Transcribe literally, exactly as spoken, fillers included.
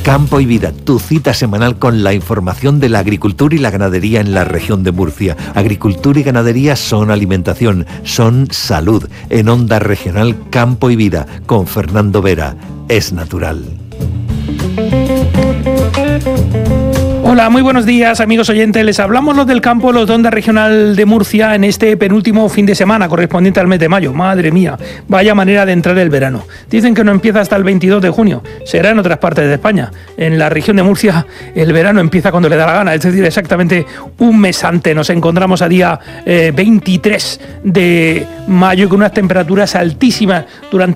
Campo y Vida, tu cita semanal con la información de la agricultura y la ganadería en la región de Murcia. Agricultura y ganadería son alimentación, son salud. En Onda Regional Campo y Vida, con Fernando Vera. Es natural. Hola, muy buenos días, amigos oyentes. Les hablamos los del campo, los de Onda Regional de Murcia, en este penúltimo fin de semana correspondiente al mes de mayo. Madre mía, vaya manera de entrar el verano. Dicen que no empieza hasta el veintidós de junio. Será en otras partes de España. En la región de Murcia, el verano empieza cuando le da la gana, es decir, exactamente un mes antes. Nos encontramos a día eh, veintitrés de mayo con unas temperaturas altísimas durante